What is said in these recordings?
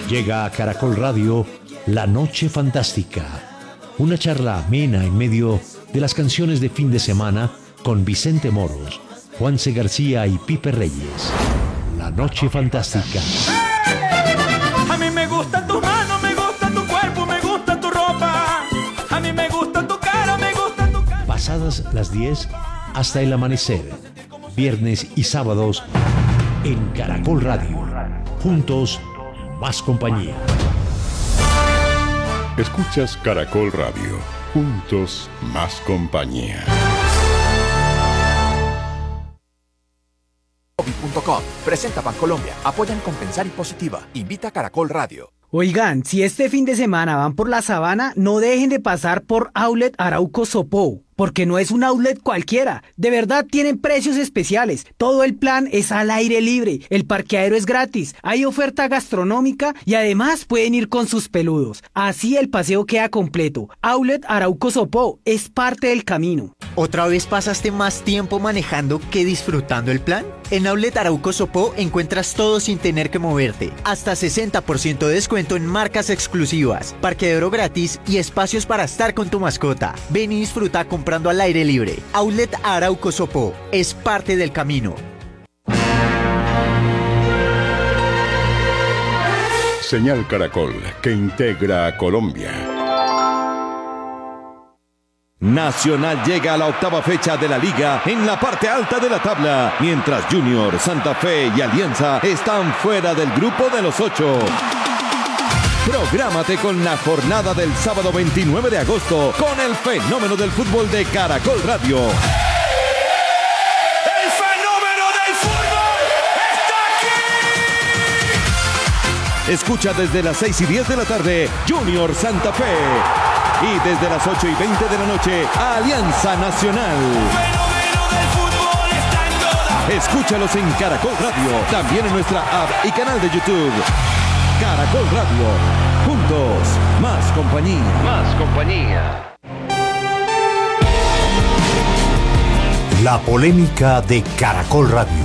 Llega a Caracol Radio La Noche Fantástica, una charla amena en medio de las canciones de fin de semana con Vicente Moros, Juanse García y Pipe Reyes. La Noche Fantástica. A mí me gusta tu mano, me gusta tu cuerpo, me gusta tu ropa. A mí me gusta tu cara, me gusta tu cara. Pasadas las 10 hasta el amanecer, viernes y sábados en Caracol Radio. Juntos, más compañía. Escuchas Caracol Radio. Juntos, más compañía. Presenta Bancolombia. Apoyan Compensar y Positiva. Invita a Caracol Radio. Oigan, si este fin de semana van por la sabana, no dejen de pasar por Outlet Arauco Sopó, porque no es un outlet cualquiera. De verdad tienen precios especiales. Todo el plan es al aire libre. El parqueadero es gratis. Hay oferta gastronómica y además pueden ir con sus peludos. Así el paseo queda completo. Outlet Arauco Sopó es parte del camino. ¿Otra vez pasaste más tiempo manejando que disfrutando el plan? En Outlet Arauco Sopó encuentras todo sin tener que moverte. Hasta 60% de descuento en marcas exclusivas, parqueadero gratis y espacios para estar con tu mascota. Ven y disfruta comprando al aire libre. Outlet Arauco Sopó es parte del camino. Señal Caracol, que integra a Colombia. Nacional llega a la octava fecha de la liga en la parte alta de la tabla, mientras Junior, Santa Fe y Alianza están fuera del grupo de los 8. Prográmate con la jornada del sábado 29 de agosto con el fenómeno del fútbol de Caracol Radio. ¡El fenómeno del fútbol está aquí! Escucha desde las 6:10 de la tarde Junior Santa Fe. Y desde las 8:20 de la noche, Alianza Nacional. ¡Fenómeno del fútbol está en todas! Escúchalos en Caracol Radio, también en nuestra app y canal de YouTube. Caracol Radio. Juntos, más compañía. Más compañía. La polémica de Caracol Radio.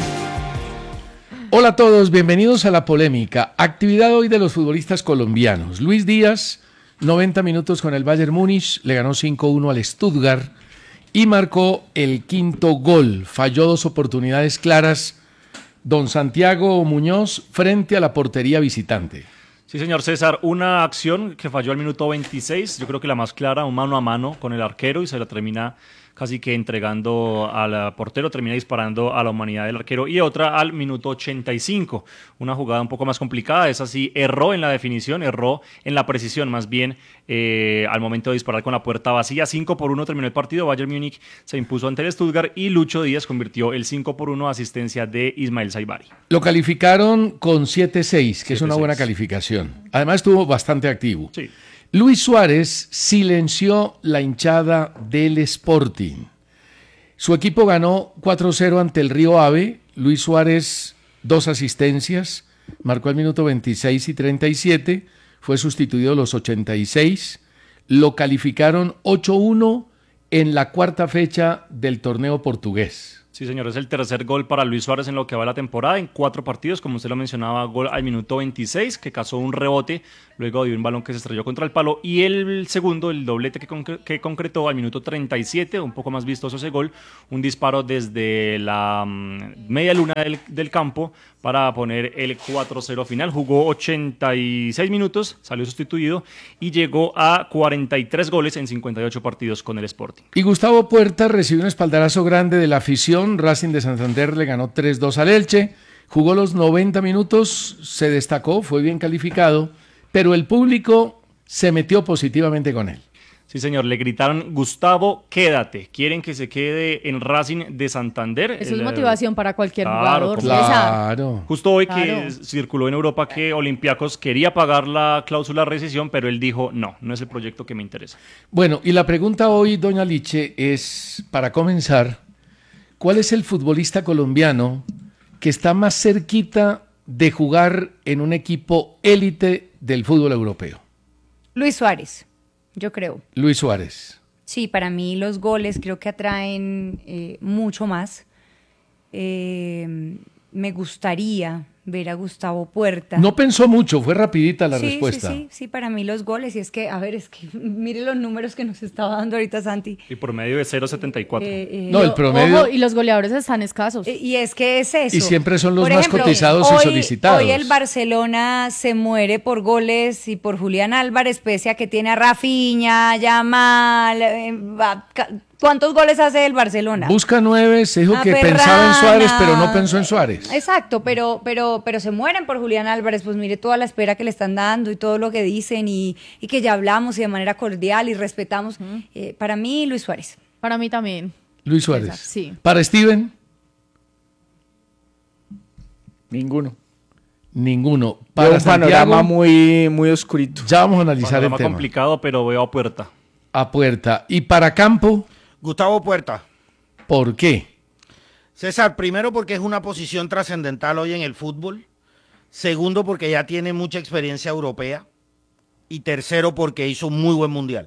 Hola a todos, bienvenidos a La Polémica. Actividad hoy de los futbolistas colombianos. Luis Díaz, 90 minutos con el Bayern Múnich, le ganó 5-1 al Stuttgart y marcó el quinto gol. Falló 2 oportunidades claras don Santiago Muñoz frente a la portería visitante. Sí, señor César, una acción que falló al minuto 26, yo creo que la más clara, un mano a mano con el arquero y se la termina casi que entregando al portero, termina disparando a la humanidad del arquero, y otra al minuto 85, una jugada un poco más complicada, esa sí erró en la definición, erró en la precisión más bien al momento de disparar con la puerta vacía. 5-1 terminó el partido, Bayern Múnich se impuso ante el Stuttgart y Lucho Díaz convirtió el 5-1 a asistencia de Ismael Saibari. Lo calificaron con 7-6, que es una buena calificación. Además estuvo bastante activo. Sí. Luis Suárez silenció la hinchada del Sporting. Su equipo ganó 4-0 ante el Río Ave. Luis Suárez, 2 asistencias, marcó al minuto 26 y 37, fue sustituido a los 86. Lo calificaron 8-1 en la cuarta fecha del torneo portugués. Sí, señor, es el tercer gol para Luis Suárez en lo que va la temporada, en 4 partidos, como usted lo mencionaba, gol al minuto 26, que cazó un rebote luego de un balón que se estrelló contra el palo, y el segundo, el doblete que concretó al minuto 37, un poco más vistoso ese gol, un disparo desde la media luna del campo para poner el 4-0 final. Jugó 86 minutos, salió sustituido y llegó a 43 goles en 58 partidos con el Sporting. Y Gustavo Puerta recibió un espaldarazo grande de la afición. Racing de Santander le ganó 3-2 al Elche, jugó los 90 minutos, se destacó, fue bien calificado, pero el público se metió positivamente con él. Sí, señor, le gritaron: Gustavo, quédate. Quieren que se quede en Racing de Santander. Eso es motivación para cualquier jugador. Claro. Justo hoy que circuló en Europa que Olympiacos quería pagar la cláusula de rescisión, pero él dijo: no es el proyecto que me interesa. Bueno, y la pregunta hoy, doña Liche, es, para comenzar, ¿cuál es el futbolista colombiano que está más cerquita de jugar en un equipo élite del fútbol europeo? Luis Suárez, yo creo. Luis Suárez. Sí, para mí los goles creo que atraen mucho más. me gustaría ver a Gustavo Puerta. No pensó mucho, fue rapidita la Sí, respuesta. sí, para mí los goles, y es que, a ver, es que mire los números que nos estaba dando ahorita Santi. Y por medio de 0.74. No, el promedio- Ojo, y los goleadores están escasos. Y es que es eso. Y siempre son los Por más ejemplo, cotizados y solicitados. Hoy el Barcelona se muere por goles y por Julián Álvarez, pese a que tiene a Rafinha, Yamal. ¿Cuántos goles hace el Barcelona? Busca 9, se dijo A que Ferrana. pensaba en Suárez, pero no pensó en Suárez. Exacto, pero se mueren por Julián Álvarez, pues mire toda la espera que le están dando y todo lo que dicen y que ya hablamos y de manera cordial y respetamos. Para mí, Luis Suárez. Para mí también. Luis Suárez. Exacto, sí. Para Steven, Ninguno. ninguno. Veo Para un panorama Santiago, muy oscurito. ya vamos a analizar el Panorama tema. complicado, pero veo a Puerta. A Puerta. Y para Campo, Gustavo Puerta. ¿por qué? César, primero porque es una posición trascendental hoy en el fútbol. Segundo porque ya tiene mucha experiencia europea. Y tercero porque hizo un muy buen mundial.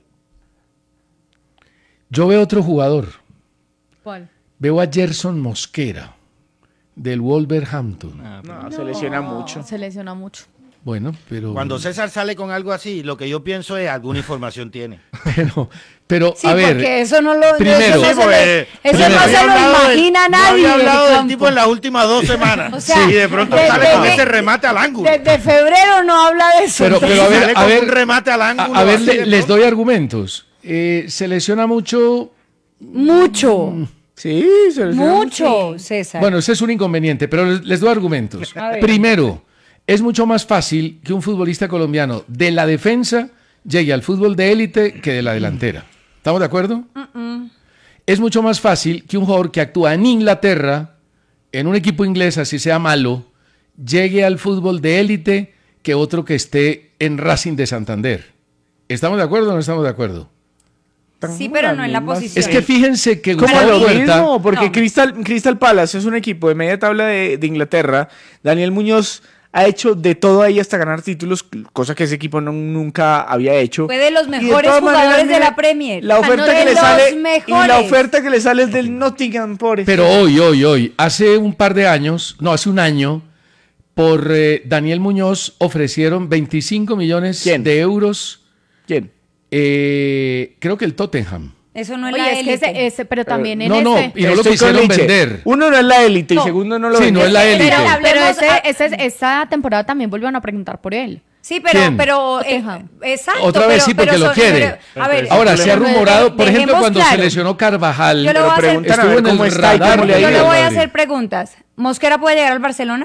Yo veo otro jugador. ¿Cuál? Veo a Gerson Mosquera, del Wolverhampton. No, se lesiona mucho. Se lesiona mucho. Bueno, pero... Cuando César sale con algo así, lo que yo pienso es alguna información tiene. Pero Sí, a ver... porque eso no lo, primero- eso no se, le- eso primero- no se lo imagina No nadie. había hablado del del campo. tipo en las últimas 2 semanas. O sea, y de pronto de- sale de- con de- ese remate al ángulo. Desde febrero no habla de eso. Pero a ver, Sale con un remate al ángulo. a ver, así de les pronto. doy argumentos. Se lesiona mucho... Mucho. Sí, se lesiona Mucho, César. Bueno, ese es un inconveniente, pero les doy argumentos. A ver. Primero, es mucho más fácil que un futbolista colombiano de la defensa llegue al fútbol de élite que de la delantera. ¿Estamos de acuerdo? Es mucho más fácil que un jugador que actúa en Inglaterra, en un equipo inglés, así sea malo, llegue al fútbol de élite que otro que esté en Racing de Santander. ¿Estamos de acuerdo o no estamos de acuerdo? Sí, pero no en la posición. Es que fíjense que Como Gustavo lo Puerta... mismo, porque No. Crystal Palace es un equipo de media tabla de Inglaterra. Daniel Muñoz ha hecho de todo ahí hasta ganar títulos, cosa que ese equipo nunca había hecho. Fue de los Y mejores todas maneras, jugadores de mire, la Premier. La oferta De que le los sale y mejores. la oferta que le sale es del Nottingham Forest. Pero hoy, hace un par de años, no, hace un año, por Daniel Muñoz ofrecieron 25 millones de euros. ¿Quién? Creo que el Tottenham. Eso no es Oye, la es que élite. pero también en no, no, este. y no lo Estoy con quisieron Liche. vender. Uno no es la élite y No. segundo no lo Sí, vende. no es la élite. Pero Hablemos- esta temporada también volvieron a preguntar por él. Sí, pero, ¿Quién? exacto. Otra vez sí, porque lo quiere. A ver, Ahora, se ha rumorado, por ejemplo, dejemos cuando se claro. lesionó Carvajal, Yo le voy a hacer- preguntan a estuvo ver en el cómo está y radar cómo le de ha Yo ido. le voy a Madrid. hacer preguntas. ¿Mosquera puede llegar al Barcelona?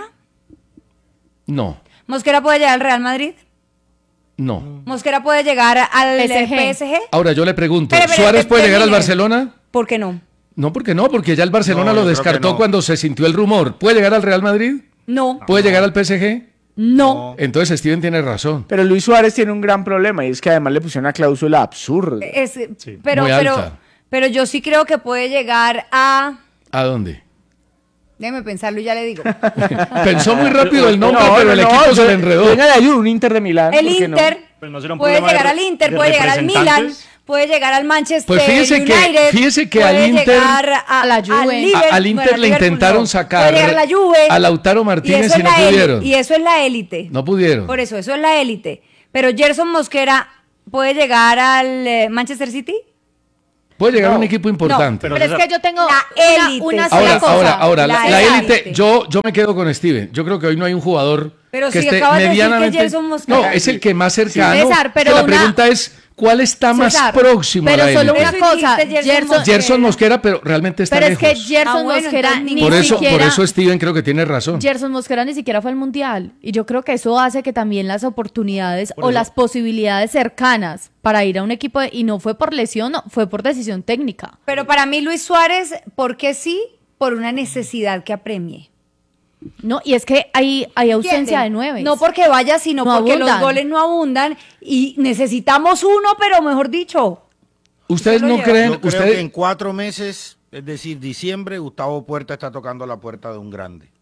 No, ¿Mosquera puede llegar al Real Madrid? no. ¿Mosquera puede llegar al PSG? PSG? Ahora yo le pregunto, Espere, ¿Suárez puede llegar al termine. Barcelona? ¿Por qué no? No, porque no, porque ya el Barcelona No, lo yo creo descartó que no. cuando se sintió el rumor. ¿Puede llegar al Real Madrid? No. ¿Puede llegar al PSG? No. Entonces Steven tiene razón. Pero Luis Suárez tiene un gran problema y es que además le pusieron una cláusula absurda. Pero, muy pero, alta. pero yo sí creo que puede llegar a... ¿A dónde? Déjeme pensarlo y ya le digo. Pensó muy rápido el nombre, No, pero no, el no, equipo se yo- le enredó. Venga de ayuda, un Inter de Milán. El ¿por qué no? Inter Pero no será un puede problema llegar de- al Inter, de puede llegar al Milan, representantes. puede llegar al Manchester Pues fíjese que- United, fíjese que puede al Inter- llegar a la Juve. al Liverpool, Al Inter bueno, le Liverpool intentaron no. sacar Puede llegar a la Juve, a Lautaro Martínez eso y es no la pudieron. y eso es la élite. No pudieron. Por eso es la élite. Pero Gerson Mosquera puede llegar al Manchester City. Puede llegar a un equipo importante. Pero es que yo tengo La élite. una sola Ahora, cosa. ahora, la La élite, élite. yo me quedo con Steven. Yo creo que hoy no hay un jugador Pero que si esté acabas de decir que medianamente... Gerson Mosquera. No, es el que más cercano. César, pero Es que la una- pregunta es, ¿cuál está más César, próximo pero a la solo élite? una cosa, dijiste Gerson, Gerson Mosquera, pero realmente está pero es lejos. que Gerson Ah, bueno, Mosquera entonces ni por siquiera eso Steven creo que tiene razón. Gerson Mosquera ni siquiera fue al Mundial. Y yo creo que eso hace que también las oportunidades o las posibilidades cercanas para ir a un equipo, y no fue por lesión, no, fue por decisión técnica. Pero para mí Luis Suárez, ¿por qué sí? Por una necesidad que apremie. No, y es que hay ausencia ¿Entienden? de 9. No porque vaya, sino No porque los abundan. goles no abundan y necesitamos uno, pero mejor dicho. ¿Ustedes Yo no lo creen? Yo creo ustedes que en 4 meses, es decir, diciembre, Gustavo Puerta está tocando la puerta de un grande.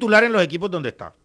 titular en los equipos donde está.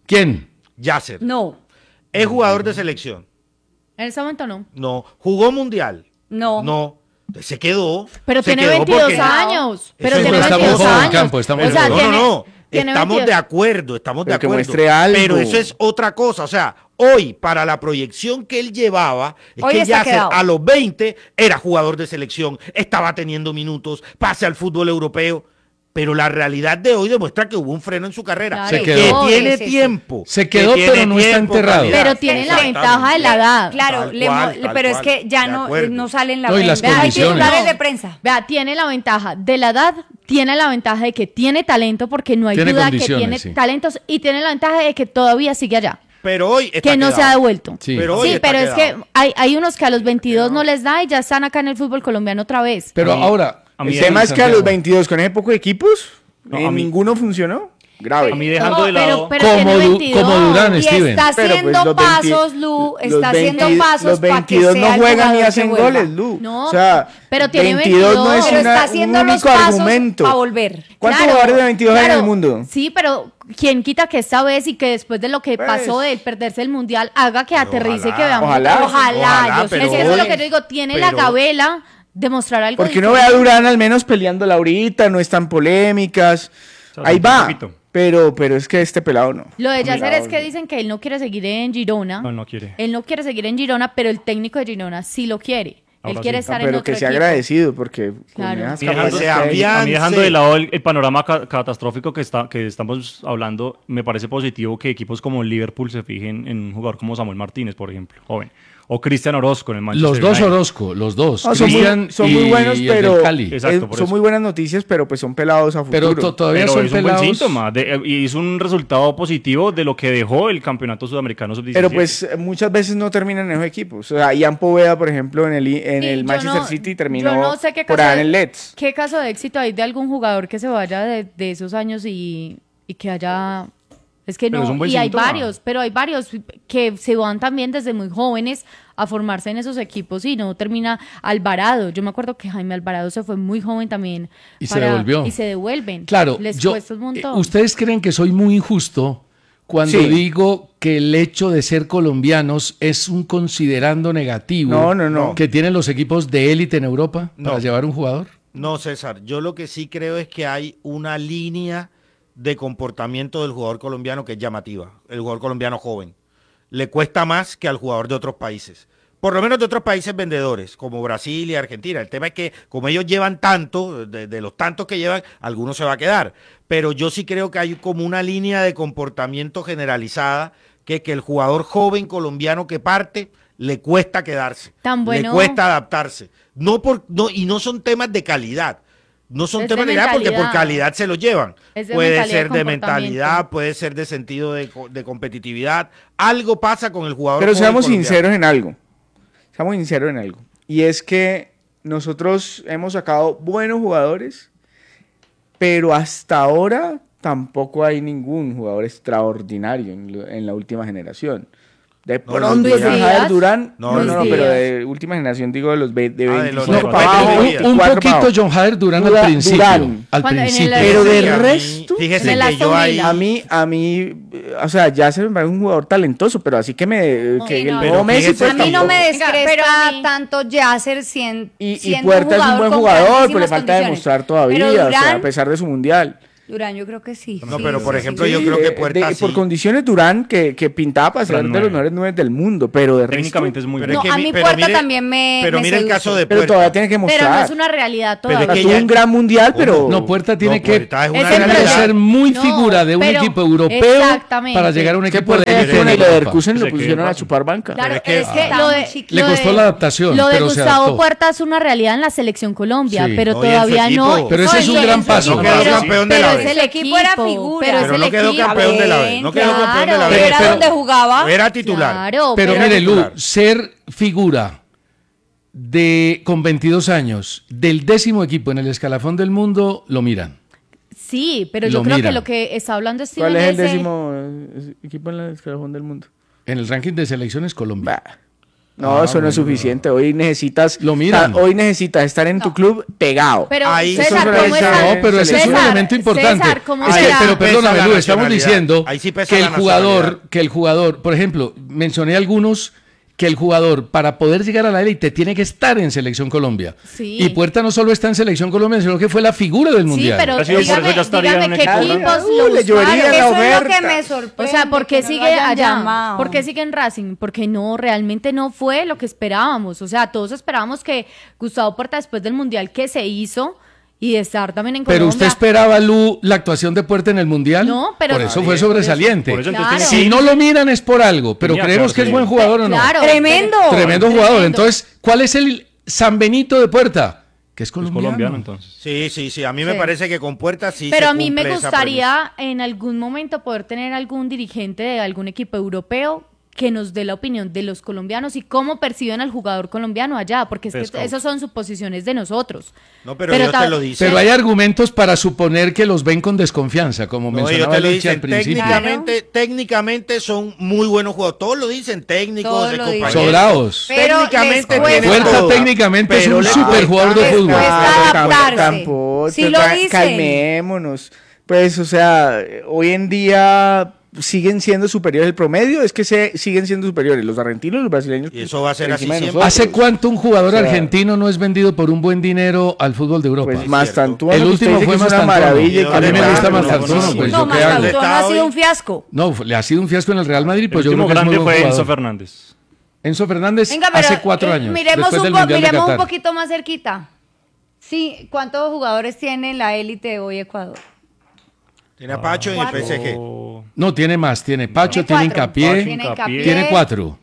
¿Quién? Yasser. No. ¿Es jugador de selección? En ese momento no. No. ¿Jugó mundial? No. No. Se quedó. Pero Se tiene quedó 22 porque- años. Pero Eso tiene es- 22 estamos años. en campo, estamos o sea, en No, tiene, no. tiene Estamos 22. de acuerdo, estamos de Pero que acuerdo. muestre algo. Pero eso es otra cosa. O sea, hoy, para la proyección que él llevaba, es Hoy que está Yasser quedado. a los 20 era jugador de selección, estaba teniendo minutos, pase al fútbol europeo. Pero la realidad de hoy demuestra que hubo un freno en su carrera. Claro, Se que quedó. tiene Sí, sí. tiempo. Se quedó, que tiene pero no está enterrado. calidad. Pero tiene la ventaja de la edad. Claro, Tal cual, tal pero es cual. que ya De no, acuerdo. no sale en la No, y las prensa. Hay condiciones. titulares de prensa. Vea, tiene la ventaja de la edad, tiene la ventaja de que tiene talento, porque no hay Tiene duda que condiciones, tiene sí. talentos, y tiene la ventaja de que todavía sigue allá, Pero hoy está que no se quedado. ha devuelto. Sí. Pero hoy Sí, está pero es quedado. que hay unos que a los 22 no les da y ya están acá en el fútbol colombiano otra vez. Pero ahora, A mí El tema es que a los Santiago. 22 con ese poco de equipos, No, a mí- ninguno funcionó. Grave. A mí dejando de No, lado... pero como, tiene 22. como Durán, Y Steven. está Pero, pues, haciendo los 20 pasos, Lu. los Está haciendo 20 pasos los para que 22 sea no el juegan ni jugador hacen que vuelva. goles, Lu. No, o sea, pero tiene 22 no es Pero una- está haciendo un los único pasos argumento. para volver. ¿Cuántos Claro, jugadores de 22 hay en claro. el mundo? Sí, pero ¿quién quita que esta vez y que después de lo que Pues. pasó de perderse el mundial haga que aterrice y que veamos? Ojalá. Ojalá, Yo sé pero que eso es lo hoy- que yo digo. Tiene la pero- gabela de mostrar algo Porque uno ve a Durán al menos peleándola ahorita, no están polémicas. sea, Ahí un va. poquito. Pero es que este pelado no. Lo de Yasser Pelado, es que dicen que él no quiere seguir en Girona. No, no quiere. Él no quiere seguir en Girona, pero el técnico de Girona sí lo quiere. Ahora Él quiere sí. estar en pero otro que sea equipo. agradecido porque Claro. con esas Y dejando, capacidades se que hay- había- a mí dejando sí. de lado el panorama catastrófico que estamos hablando, me parece positivo que equipos como el Liverpool se fijen en un jugador como Samuel Martínez, por ejemplo, joven. O Cristian Orozco en el Manchester Los dos United. Orozco, los dos. No, son Cristian son muy y- buenos, y el pero del Cali. Exacto, por son eso. muy buenas noticias, pero pues son pelados a futuro. Pero todavía Pero son es un buen pelados. síntoma. Y es un resultado positivo de lo que dejó el campeonato sudamericano sub-17. Pero pues muchas veces no terminan en esos equipos. O sea, Ian Poveda, por ejemplo, en Sí, el yo Manchester no- City yo terminó no sé qué por caso allá en de- el Leeds. ¿Qué caso de éxito hay de algún jugador que se vaya de esos años y que haya... Es que Pero es no, un buen y hay síntoma. varios, pero hay varios que se van también desde muy jóvenes a formarse en esos equipos y no termina. Alvarado, yo me acuerdo que Jaime Alvarado se fue muy joven también. Y se devolvió. Y se devuelven. Claro, Les yo, cuesta un montón. ¿ustedes creen que soy muy injusto cuando Sí. digo que el hecho de ser colombianos es un considerando negativo No. que tienen los equipos de élite en Europa para No. llevar un jugador? No, César, yo lo que sí creo es que hay una línea de comportamiento del jugador colombiano que es llamativa, el jugador colombiano joven. Le cuesta más que al jugador de otros países. Por lo menos de otros países vendedores, como Brasil y Argentina. El tema es que como ellos llevan tanto, de los tantos que llevan, algunos se va a quedar. Pero yo sí creo que hay como una línea de comportamiento generalizada que el jugador joven colombiano que parte le cuesta quedarse. Tan bueno. Le cuesta adaptarse. Y no son temas de calidad. No son Es temas de de calidad porque por mentalidad. calidad se los llevan. Es de Puede mentalidad ser de de comportamiento. mentalidad, puede ser de sentido de competitividad. Algo pasa con el jugador. Pero joven seamos colombiano. sinceros en algo. Seamos sinceros en algo. Y es que nosotros hemos sacado buenos jugadores, pero hasta ahora tampoco hay ningún jugador extraordinario en la última generación. De No, pronto, Luis Javier Díaz. Durán, No, no, Luis pero Díaz. de última generación, digo de los de de 25 los No, para abajo, Pepe un 24 para poquito abajo. John Jader Durán al Durán. principio. Al Cuando en el- principio. Pero Sí, del a mí- resto, fíjese en el que yo ahí. Aston a mí, o sea, ya se me parece un jugador talentoso, pero así que que no. el Pero nuevo Messi, fíjese pues, A mí no tampoco. me Venga, pero descresta a mí- tanto Yasser siendo Y Puerta es un buen con jugador, pero le grandísimas falta condiciones. demostrar todavía, Pero o sea, Durán, a pesar de su mundial. Durán, yo creo que sí. No, sí, pero sí, por sí, ejemplo, sí. yo creo que Puerta sí. Por condiciones Durán, que pintaba para ser Durán de los nueve. mejores 9 del mundo, pero de Técnicamente es muy Pero bueno. es No, que a mí pero Puerta mire- también me Pero me mira el seduce. caso de pero Puerta. todavía tiene que mostrar. Pero no es una realidad Pero es todavía. que Tuvo ya- un gran mundial, pero No, Puerta tiene No, que Puerta es una Ese tiene que realidad. ser muy No, figura de un pero- equipo europeo exactamente. para llegar a un que equipo de Puerta élite con en el Europa. Leverkusen lo Se pusieron quedó- a chupar banca. Claro, Pero es es que que lo de, está muy Le lo costó de- la adaptación, Lo de pero se Gustavo adaptó. Puerta es una realidad en la selección Colombia, Sí. pero No, y en su todavía no. equipo. Pero ese es un y gran su paso. No quedó pero- campeón de pero la es vez. el El equipo era figura. Pero, Pero es no el quedó equipo. campeón de la vez. No quedó campeón de la vez. Era Pero- donde jugaba. Era titular. Claro, Pero mire, Lu, titular. ser figura con 22 años del 10º equipo en el escalafón del mundo, lo miran. Sí, pero yo Lo creo miran. que lo que está hablando Steven ¿Cuál es el de- 10º equipo en el escalafón del mundo? En el ranking de selecciones, Colombia. Bah. No, eso no es suficiente. Hoy necesitas, Lo miran. hoy necesitas estar en tu club pegado. Pero Ahí- César, eso ¿cómo es- está? No, pero ese es un César, elemento importante. César, ¿cómo Es que, será? pero perdóname, Pesa Lu, la estamos nacionalidad. diciendo Ahí sí pesa que la el jugador, nacionalidad. por ejemplo, mencioné algunos que el jugador para poder llegar a la élite tiene que estar en Selección Colombia. Sí. Y Puerta no solo está en Selección Colombia, sino que fue la figura del Sí, mundial. pero Ha sido por eso dígame, ya estaría en dígame un qué equipo equipos grande. lo Le llovería buscaron. la Eso es lo oferta. que me sorprende. O sea, ¿por qué que no lo sigue hayan allá? llamado. ¿Por qué sigue en Racing? Porque no, realmente no fue lo que esperábamos. O sea, todos esperábamos que Gustavo Puerta, después del Mundial que se hizo y de estar también en Colombia... Pero usted esperaba, Lu, la actuación de Puerta en el mundial. No, pero- por eso Nadie, fue sobresaliente. por eso entonces Claro. Si no lo miran es por algo, pero Tenía creemos que que es haber buen sido. jugador o no. Claro. Tremendo. Tremendo jugador. Entonces, ¿cuál es el San Benito de Puerta? Que es Es colombiano. colombiano, entonces. Sí. A mí me Sí. parece que con Puertas sí Pero se a mí me cumple esa gustaría en algún momento poder tener algún dirigente de algún equipo europeo que nos dé la opinión de los colombianos y cómo perciben al jugador colombiano allá, porque es que Pescado. esas son suposiciones de nosotros. No, pero ellos te lo dicen. Pero hay argumentos para suponer que los ven con desconfianza, como No, ellos mencionaba te lo Luchi al dicen. principio. Técnicamente son muy buenos jugadores. Todos lo dicen, técnicos, Todos de lo dicen. compañeros. Sobrados. Pero Técnicamente les cuesta. tienen Puerta todo. técnicamente es Pero un les super jugador de cuesta. fútbol. cuesta adaptarse. Tampoco, Sí lo dicen. calmémonos. Pues, o sea, hoy en día siguen siendo superiores el promedio, es que siguen siendo superiores los argentinos y los brasileños. Y eso va a ser por así encima de siempre. nosotros. ¿Hace cuánto un jugador O sea, argentino no es vendido por un buen dinero al fútbol de Europa? Pues Mastantuono, El que usted último dice fue que es una Mastantuono. maravilla. A mí me que- gusta Mastantuono, pues No, yo qué hago. Mastantuono ha sido un fiasco. No, le ha sido un fiasco en el Real Madrid, El pues yo creo último que es muy grande buen fue jugador. Enzo Fernández. Enzo Fernández Venga, pero hace 4 años, miremos, después del un, Mundial de miremos un Qatar. poquito más cerquita. Sí, ¿cuántos jugadores tiene la élite hoy Ecuador? Tiene a Pacho en el Cuatro. PSG. No, tiene más, tiene Pacho, tiene cuatro. Hincapié, Tiene Hincapié. tiene 4.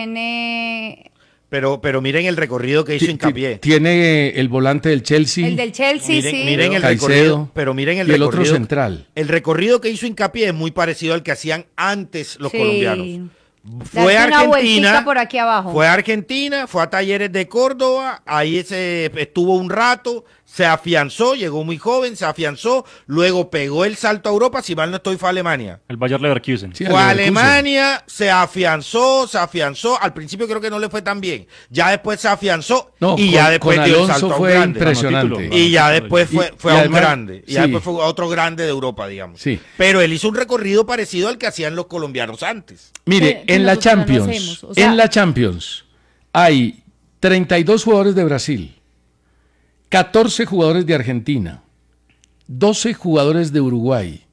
Tiene Pero miren el recorrido que hizo Hincapié. Tiene el volante del Chelsea, el del Chelsea, Miren, sí. miren el Caicedo, recorrido, pero miren el y el recorrido. otro central. El recorrido que hizo Hincapié es muy parecido al que hacían antes los Sí. colombianos. Fue Darse a una vueltica Argentina, por aquí abajo. fue a Argentina, fue a Talleres de Córdoba, ahí estuvo un rato, se afianzó, llegó muy joven, se afianzó, luego pegó el salto a Europa, si mal no estoy, fue a Alemania. El Bayer Leverkusen. Sí, Fue a al Leverkusen. Alemania, se afianzó, al principio creo que no le fue tan bien, ya después se afianzó No, y con- ya después con dio el Alonso salto a un fue grande. impresionante. Título. Y ya después fue Y a un además- grande, y ya sí. después fue a otro grande de Europa, digamos. Sí. Pero él hizo un recorrido parecido al que hacían los colombianos antes. Mire, que en la nosotros no Champions, hacemos, o sea- en la Champions hay 32 jugadores de Brasil, 14 jugadores de Argentina, 12 jugadores de Uruguay,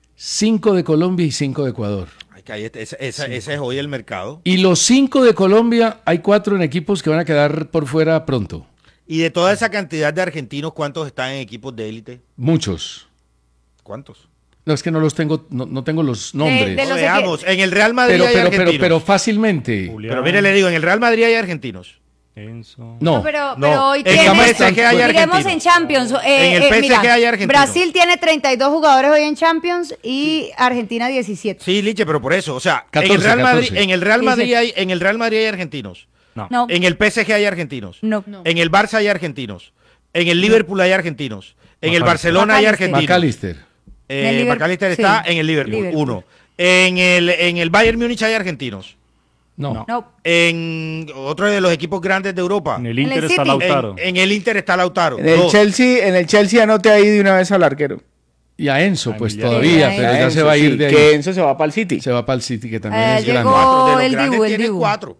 5 de Colombia y 5 de Ecuador. Ay, que ahí ese es hoy el mercado. Y los 5 de Colombia hay 4 en equipos que van a quedar por fuera pronto. Y de toda esa cantidad de argentinos, ¿cuántos están en equipos de élite? Muchos. ¿Cuántos? No, es que no los tengo, no tengo los nombres. de los Veamos, en el Real Madrid pero, hay pero, argentinos. pero fácilmente. Pero mire, le digo, en el Real Madrid hay argentinos. Enzo. No. Pero No. hoy En tiene. el PSG hay Miremos argentinos. en Champions. En el PSG hay argentinos. Brasil tiene 32 jugadores hoy en Champions y Argentina 17. Sí, Liche, pero por eso, o sea, 14, en el Real Madrid, 14. en el Real Madrid 17. hay, en el Real Madrid hay argentinos. No. En el PSG hay argentinos. No. En el Barça hay argentinos. En el Liverpool hay argentinos. En el Barcelona hay McAllister. argentinos. McAllister. En el Liverpool, McAllister sí. está en el Liverpool, Liverpool. 1. En el Bayern Múnich hay argentinos. No. No. En otro de los equipos grandes de Europa. En el Inter el está City. Lautaro. En el Inter está Lautaro. En el 2. Chelsea anote ahí de una vez al arquero. Y a Enzo, pues Emiliano. todavía, Sí, pero ya Enzo, se va a ir sí, de ahí. que Enzo se va para el City. Se va para el City, que también es llegó- grande. De los el grandes Dibu, el tiene Dibu. 4.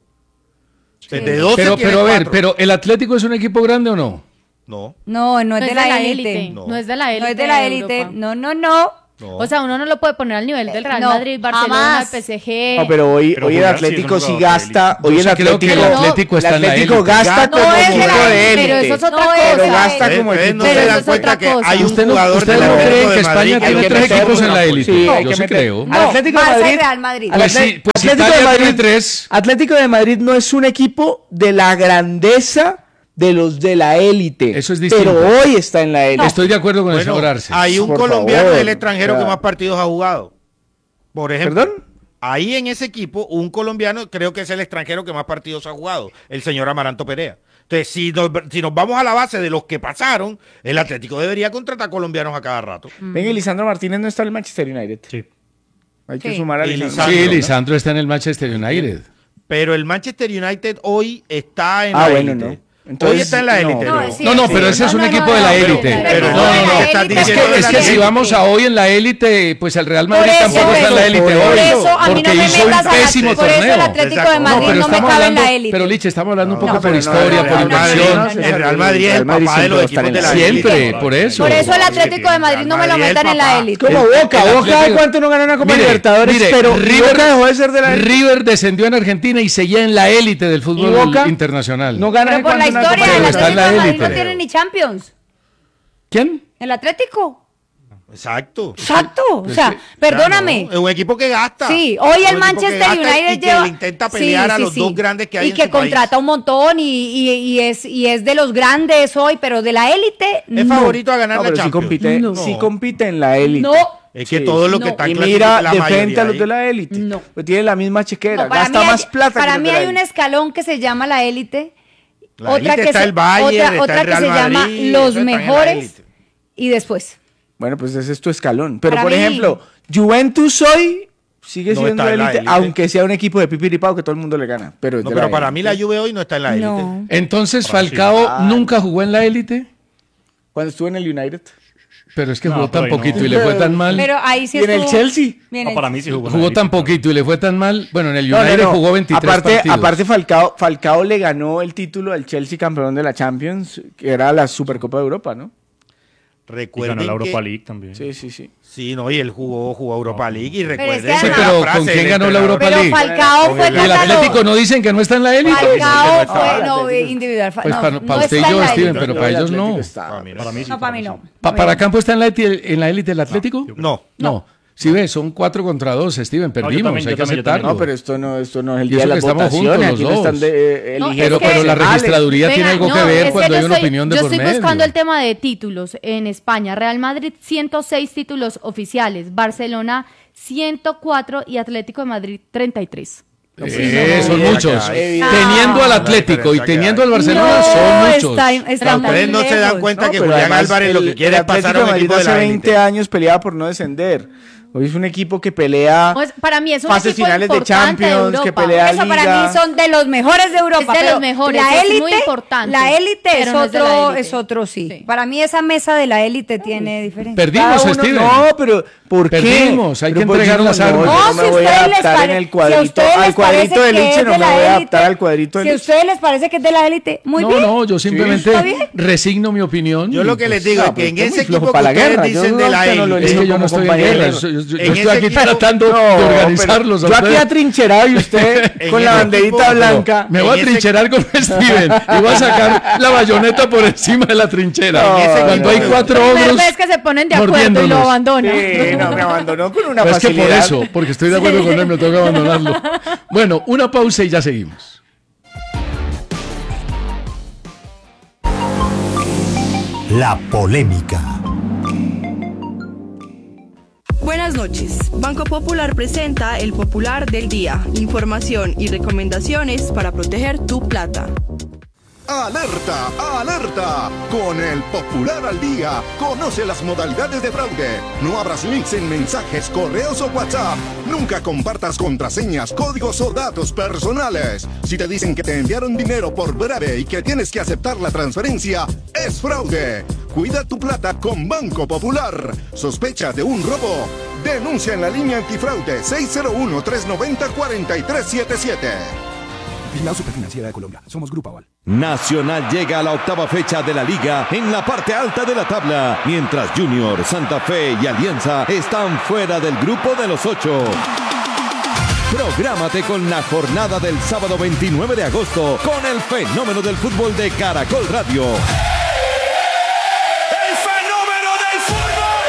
Desde 12 Pero tiene a ver, 4. pero ¿el Atlético es un equipo grande o no? No. No es de la élite. No. No es de la élite. No es de la élite. No. O sea, uno no lo puede poner al nivel del Real No, Madrid, Barcelona, jamás. el PSG. No, pero hoy Pero el jugar, sí, Atlético es un sí jugador de gasta. élite. Hoy el Yo sí creo que Atlético, el Atlético está en la élite. gasta Gasta como no es de la equipo de élite, élite. pero eso es otra No cosa. es Pero de la gasta élite. como Ustedes equipo no Pero se eso dan es cuenta otra que cosa. hay un ¿Usted no jugador creen del Atlético que de España Madrid tiene que tres mete equipos en la gol. élite? Sí, hay Yo que sí meter- creo. Al Atlético de Barça y Madrid. Real Madrid. Pues sí, pues Atlético Italia de Madrid, tiene 3. Atlético de Madrid no es un equipo de la grandeza de los de la élite. Eso es distinto. Pero hoy está en la élite. Estoy de acuerdo con el Bueno, señor Arce. hay un Por colombiano favor, del extranjero o sea. que más partidos ha jugado. Por ejemplo. ¿Perdón? Ahí en ese equipo, un colombiano creo que es el extranjero que más partidos ha jugado, el señor Amaranto Perea. Entonces, si nos vamos a la base de los que pasaron, el Atlético debería contratar colombianos a cada rato. Venga, y Lisandro Martínez no está en el Manchester United. Sí. Hay que Sí. sumar a Y Lisandro. Lisandro, Sí, ¿no? Lisandro está en el Manchester United. Pero el Manchester United hoy está en la élite. No. Entonces, hoy está en la élite. No, pero ese es un equipo de la élite. Es que si vamos a hoy en la élite, pues el Real Madrid tampoco está en la élite hoy. Porque hizo un pésimo torneo. Por eso el Atlético de Madrid no me cabe en la élite. Pero Liche, estamos hablando un poco por historia, por inversión. El Real Madrid es el papá de los equipos de la élite. Siempre, por eso. Por eso el Atlético de Madrid no me lo metan en la élite. Como Boca de cuánto no ganó una Copa Libertadores, pero Boca dejó de ser de la élite. River descendió en Argentina y seguía en la élite del fútbol internacional. No gana por la historia, el Atlético de Madrid no tiene ni Champions. ¿Quién? El Atlético. Exacto. O sea, perdóname. Es un equipo que gasta. Sí, hoy el Manchester United lleva. Que intenta pelear a los dos grandes que hay y que contrata un montón y es de los grandes hoy, pero de la élite es favorito a ganar la Champions. Sí compite en la élite. No. Es que todo lo que está y mira, de frente a los de la élite. No. Pues tiene la misma chequera, gasta más plata. Para mí hay un escalón que se llama la élite. Otra que está el Bayern, otra que se llama los mejores y después. Bueno, pues ese es tu escalón. Pero por ejemplo, Juventus hoy sigue siendo élite, aunque sea un equipo de pipiripao que todo el mundo le gana. Pero para mí la Juve hoy no está en la élite. Entonces Falcao nunca jugó en la élite. Cuando estuvo en el United. Pero es que jugó tan poquito y le fue tan mal. Pero ahí sí estuvo. ¿Y en el Chelsea? Para mí sí jugó tan poquito y le fue tan mal. Bueno, en el United jugó 23 partidos. Aparte Falcao le ganó el título al Chelsea campeón de la Champions, que era la Supercopa de Europa, ¿no? Recuerden ganó la Europa League también. Sí. Sí, no, y él jugó Europa League y recuerden. Sí, pero ¿con quién ganó la Europa League? Pero Falcao fue ¿Y el Atlético no dicen que no está en la élite? Falcao fue individual. Pues para usted y yo, Steven, pero para ellos no. Para mí no. ¿Para Campo está en la élite el Atlético? No. Si ves, son 4 contra 2, Steven, perdimos, hay que aceptarlo. No, pero esto no es el día de las votaciones, aquí no están eligiendo. Pero la registraduría tiene algo que ver cuando hay una opinión de por medio. Yo estoy buscando el tema de títulos en España. Real Madrid 106 títulos oficiales, Barcelona 104 y Atlético de Madrid 33. Son muchos. Teniendo al Atlético y teniendo al Barcelona son muchos. Ustedes no se dan cuenta que Julián Álvarez lo que quiere es pasar a un equipo de la hace 20 años peleaba por no descender. Hoy es un equipo que pelea para mí es un fases finales de Champions, que pelea Eso Liga. Para mí son de los mejores de Europa. Es de los mejores, la élite, es muy importante. La élite es otro, sí. Para mí esa mesa de la élite tiene diferencia. Perdimos, Steven. No, pero ¿por qué? Perdimos, hay que entregar las armas. No, me voy a adaptar en el cuadrito. Al cuadrito del Liche no me voy a adaptar al cuadrito del Liche. Si a ustedes les parece que es de la élite, muy bien. No, yo simplemente resigno mi opinión. Yo lo que les digo es que en ese equipo que ustedes dicen de la élite. Es que yo no estoy en guerra. Yo estoy aquí tratando de organizarlos. Yo aquí atrincherado y usted con la banderita blanca. Me voy a trincherar con Steven y voy a sacar la bayoneta por encima de la trinchera. Cuando hay 4 ogros es que se ponen de acuerdo y lo abandonan. Sí, no, me abandonó con una facilidad. Es que por eso, porque estoy de acuerdo con él, me tengo que abandonarlo. Bueno, una pausa y ya seguimos. La polémica. Buenas noches. Banco Popular presenta el Popular del Día. Información y recomendaciones para proteger tu plata. ¡Alerta! ¡Alerta! Con el Popular al Día, conoce las modalidades de fraude. No abras links en mensajes, correos o WhatsApp. Nunca compartas contraseñas, códigos o datos personales. Si te dicen que te enviaron dinero por breve y que tienes que aceptar la transferencia, es fraude. Cuida tu plata con Banco Popular. ¿Sospechas de un robo? Denuncia en la línea antifraude 601-390-4377. Vigilado Superfinanciera de Colombia. Somos Grupo Aval. Nacional llega a la 8ª fecha de la Liga en la parte alta de la tabla, mientras Junior, Santa Fe y Alianza están fuera del grupo de los 8. Prográmate con la jornada del sábado 29 de agosto con el fenómeno del fútbol de Caracol Radio. ¡El fenómeno del fútbol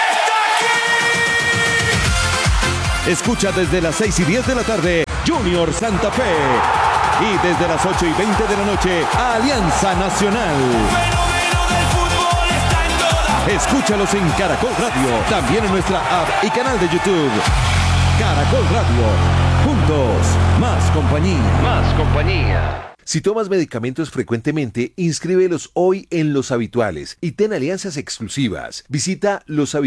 está aquí! Escucha desde las 6:10 de la tarde Junior Santa Fe. Y desde las 8:20 de la noche, Alianza Nacional. Escúchalos en Caracol Radio, también en nuestra app y canal de YouTube. Caracol Radio, juntos, más compañía. Más compañía. Si tomas medicamentos frecuentemente, inscríbelos hoy en Los Habituales y ten alianzas exclusivas. Visita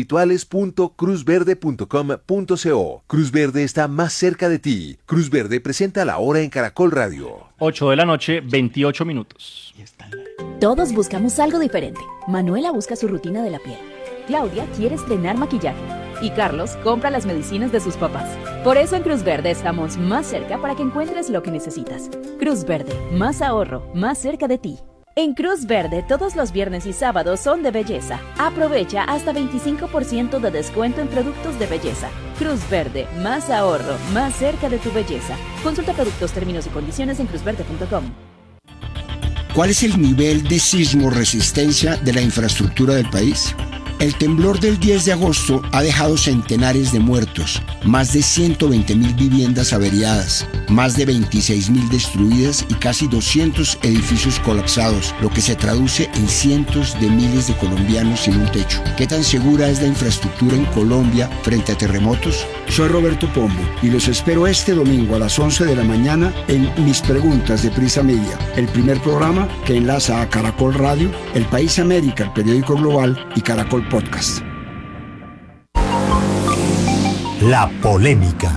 loshabituales.cruzverde.com.co. Cruz Verde está más cerca de ti. Cruz Verde presenta La Hora en Caracol Radio. 8 de la noche, 28 minutos. Todos buscamos algo diferente. Manuela busca su rutina de la piel. Claudia quiere estrenar maquillaje. Y Carlos compra las medicinas de sus papás. Por eso en Cruz Verde estamos más cerca para que encuentres lo que necesitas. Cruz Verde, más ahorro, más cerca de ti. En Cruz Verde, todos los viernes y sábados son de belleza. Aprovecha hasta 25% de descuento en productos de belleza. Cruz Verde, más ahorro, más cerca de tu belleza. Consulta productos, términos y condiciones en cruzverde.com. ¿Cuál es el nivel de sismo resistencia de la infraestructura del país? El temblor del 10 de agosto ha dejado centenares de muertos, más de 120.000 viviendas averiadas, más de 26.000 destruidas y casi 200 edificios colapsados, lo que se traduce en cientos de miles de colombianos sin un techo. ¿Qué tan segura es la infraestructura en Colombia frente a terremotos? Soy Roberto Pombo y los espero este domingo a las 11 de la mañana en Mis Preguntas de Prisa Media, el primer programa que enlaza a Caracol Radio, El País América, el periódico global y Caracol Podcast. La polémica.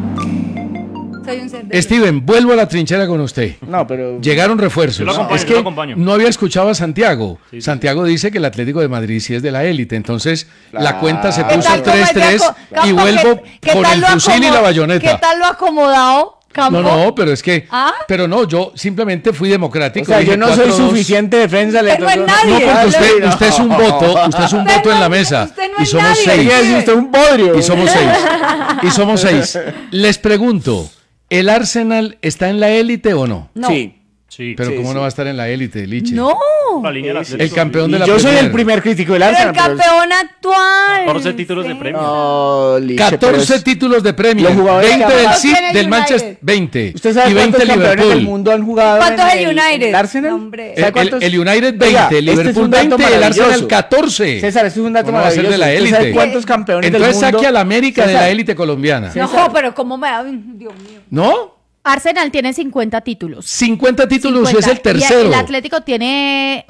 Steven, vuelvo a la trinchera con usted. No, pero... Llegaron refuerzos. Yo lo acompaño, es yo que lo acompaño. no había escuchado a Santiago. Sí. Santiago dice que el Atlético de Madrid sí es de la élite. Entonces, la Claro. cuenta se ¿Qué puso tal, 3-3 Campo, y vuelvo qué con tal el lo fusil y la ¿Qué bayoneta. tal lo acomodado, Campo? No, pero es que... ¿Ah? Pero no, yo simplemente fui democrático. O sea, dije yo no soy 4-2. suficiente defensa. Usted no es nadie. No, porque usted No. es un voto en la mesa. usted no Y es somos nadie. 6. Sí, usted es un podrio. Y somos 6. Y somos 6. Les pregunto, ¿el Arsenal está en la élite o no? No. Sí. Sí. Pero Sí, ¿cómo sí. no va a estar en la élite, Liche? No. La línea del Atlético. El campeón Y de la yo soy Premier. el primer crítico del Pero el Arsenal. campeón actual. 14 títulos de premio. No, Liche, 14 títulos de premio. Los jugadores 20 que del ¿Cuántos City, tiene el del United? Manchester, 20. ¿Usted sabe Y 20 cuántos campeones del Liverpool. mundo han jugado ¿Cuántos en el United? el Arsenal? No, hombre. ¿Sabe cuántos? El United 20, Oiga, este es Liverpool un dato 20, el Arsenal maravilloso. 14. César, este es un dato ¿Cómo va a ser maravilloso. de la ¿Usted sabe élite? cuántos campeones Entonces del mundo? saque a la América de César, la élite colombiana. No, pero ¿cómo me da? Dios mío. ¿No? Arsenal tiene 50 títulos. 50 títulos 50. es el tercero. Y el Atlético tiene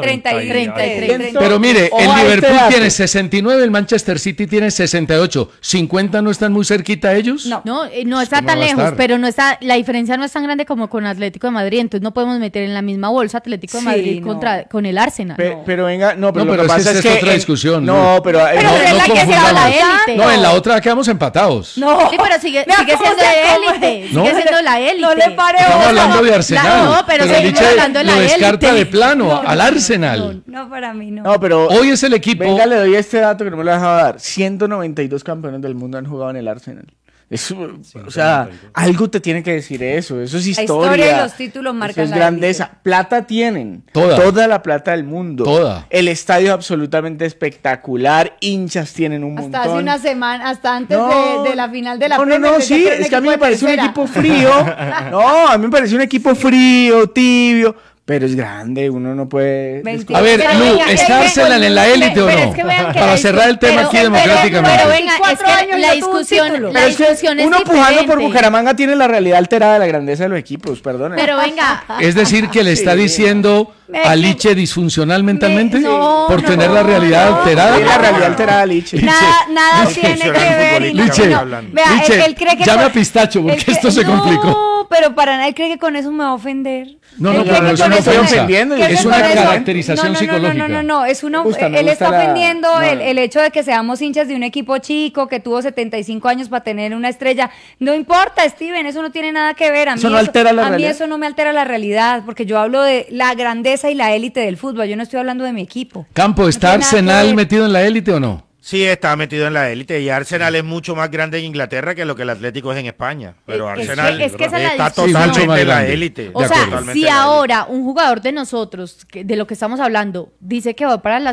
33. Pero mire, Ojo el a este Liverpool dato. tiene 69, el Manchester City tiene 68. ¿50 no están muy cerquita ellos? No, no está ¿Cómo tan va a lejos, estar? pero no está, la diferencia no es tan grande como con Atlético de Madrid, entonces no podemos meter en la misma bolsa Atlético de Sí, Madrid no. con el Arsenal. Pero venga, no, pero No, lo pero que pasa es que esta es otra discusión, No, Lu. pero... Pero no, usted es no la que se va a confundamos. la élite. No, en la otra quedamos empatados. No, sí, pero sigue Vea siendo cómo se de come. élite, No. sigue siendo la élite. No le pare Estamos bola. hablando de Arsenal. No, pero seguimos Liche hablando de la lo descarta élite. de plano al Arsenal. No, para mí no. No, pero... Hoy es el equipo. Venga, le doy este dato que no me lo dejaba dar. 192 campeones del mundo han jugado en el Arsenal. Eso, o sea, algo te tiene que decir eso. Eso es La historia. historia y los títulos Eso marcan es la grandeza. Plata tienen. Toda. Toda la plata del mundo. Toda. El estadio es absolutamente espectacular. Hinchas tienen un montón. Hasta hace una semana, hasta antes No. de la final de la No, Premier, decía sí, era un es que a mí me equipo de pareció un tercera. equipo frío. No, a mí me pareció un equipo frío, tibio. Pero es grande, uno no puede... Mentira. A ver, Pero Lu, venga, ¿está que- Arsenal en la élite o pero no? es que vean que Para la cerrar el tema pero- aquí pero democráticamente. venga, es 24 que años la no tuvo un discusión, título. la Pero es que discusión es uno pujando por diferente. Bucaramanga tiene la realidad alterada de la grandeza de los equipos, perdón. Pero venga, Es decir, que le está diciendo a Liche disfuncional mentalmente no, por no, tener la realidad alterada. Tiene la realidad alterada, Liche. Nada tiene que ver. y no- Liche, no. Vea, Liche, él cree que llame con- a Pistacho porque él cree- esto se complicó. No, pero para nada, él cree que con eso me va a ofender. No, Él no, cree pero que no es con una eso ofensa. ofendiendo, que Es con una eso- caracterización no, psicológica. No, es una, Me gusta, me él gusta está la- ofendiendo no, el hecho de que seamos hinchas de un equipo chico que tuvo 75 años para tener una estrella. No importa, Steven, eso no tiene nada que ver. A mí ¿Eso no altera la a mí realidad? eso no me altera la realidad, porque yo hablo de la grandeza y la élite del fútbol. Yo no estoy hablando de mi equipo. Campo, ¿está No tiene nada que Arsenal ver. metido en la élite o no? Sí, está metido en la élite y Arsenal es mucho más grande en Inglaterra que lo que el Atlético es en España. Pero Es que- Arsenal es que esa es la está discusión. Sí, mucho totalmente más en la grande. élite. o sea, Totalmente si en la élite. ahora un jugador de nosotros, de lo que estamos hablando, dice que va para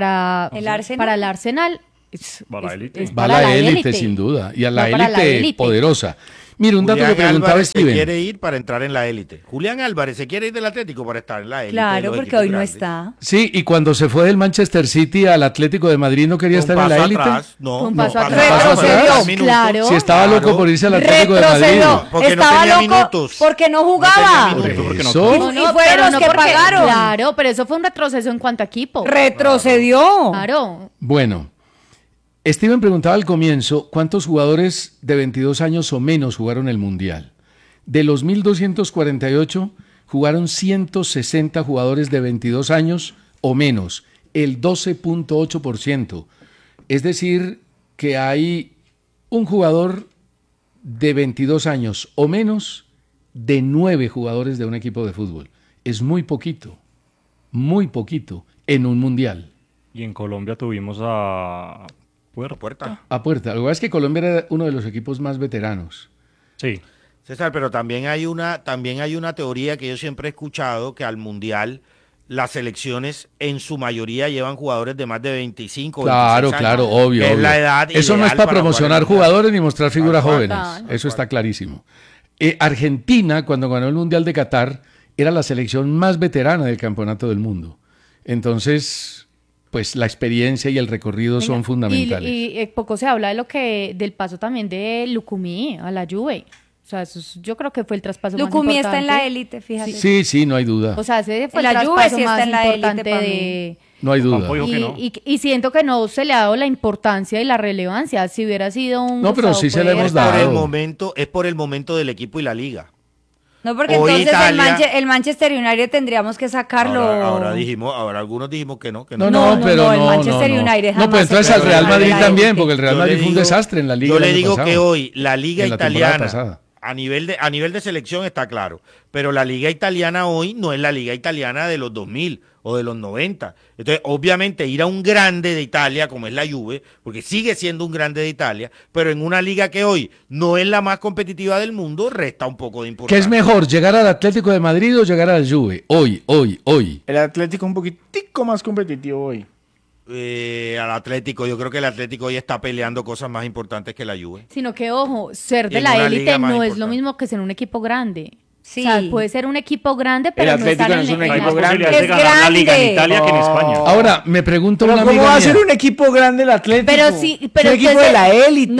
El Arsenal. para el Arsenal, Va a la élite. Va a para la élite, sin duda, y a la Va para la élite élite. poderosa. Mira, un dato Julián que preguntaba Álvarez se Steven. quiere ir para entrar en la élite. Julián Álvarez se quiere ir del Atlético para estar en la élite. Claro, de los porque equipos hoy no grandes. está. Sí, y cuando se fue del Manchester City al Atlético de Madrid no quería Un estar en la paso élite. atrás, no, Un no, paso paso atrás. atrás. Retrocedió, Minutos. claro. Si estaba loco por irse al Atlético de Madrid. Retrocedió. Porque no Estaba tenía loco minutos. porque no jugaba. Por porque no eso. Y fueron los que pagaron. Claro, pero eso fue un retroceso en cuanto a equipo. Retrocedió. Claro. Bueno, Steven preguntaba al comienzo cuántos jugadores de 22 años o menos jugaron el Mundial. De los 1.248 jugaron 160 jugadores de 22 años o menos, el 12.8%. Es decir, que hay un jugador de 22 años o menos de 9 jugadores de un equipo de fútbol. Es muy poquito en un Mundial. Y en Colombia tuvimos a Puerta. A Puerta. Lo que pasa es que Colombia era uno de los equipos más veteranos. Sí. César, pero también hay una teoría que yo siempre he escuchado, que al Mundial las selecciones en su mayoría llevan jugadores de más de 25 Claro, 26 años, claro, obvio. que es obvio. la edad Eso no ideal es para jugar promocionar el Mundial. jugadores ni mostrar figuras Tal cual, jóvenes. tal Eso está clarísimo. Argentina, cuando ganó el Mundial de Qatar, era la selección más veterana del campeonato del mundo. Entonces, pues la experiencia y el recorrido son fundamentales. Y poco se habla del paso también de Lucumí a la Juve. O sea, yo creo que fue el traspaso Lucumí más está importante. en la élite, fíjate. Sí, no hay duda. O sea, ese fue En el la Juve traspaso sí está más en la élite importante para de... No hay duda. Campo dijo que no. Y siento que no se le ha dado la importancia y la relevancia. Si hubiera sido un... No, pero Gustavo sí se le Puerta. hemos dado. Es por el momento del equipo y la liga. No, porque Hoy entonces Italia- el Manchester United tendríamos que sacarlo. Ahora algunos dijimos que no. No, el Manchester United No, jamás pues entonces se al quedó Real en Madrid la también, élite. porque el Real Yo Madrid le fue un digo- desastre en la liga. Yo el le año digo pasado. que hoy la liga En la temporada italiana, pasada. a nivel de selección está claro, pero la liga italiana hoy no es la liga italiana de los 2000 o de los 90. Entonces, obviamente, ir a un grande de Italia, como es la Juve, porque sigue siendo un grande de Italia, pero en una liga que hoy no es la más competitiva del mundo, resta un poco de ¿Qué importancia. es mejor, llegar al Atlético de Madrid o llegar a la Juve? Hoy. El Atlético un poquitico más competitivo hoy. Al Atlético, yo creo que el Atlético hoy está peleando cosas más importantes que la Juve. Sino que, ojo, ser Y de en la una élite liga más no es lo importante. mismo que ser un equipo grande. Sí. O sea, puede ser un equipo grande, pero no Atlético estar no es un en equipo la- grande. Posibilidades de ganar la liga en grande. Italia que en España. Ahora, me pregunto Pero una ¿cómo amiga va a mía. ser un equipo grande el Atlético? Pero sí, pero es un equipo usted de se- la élite.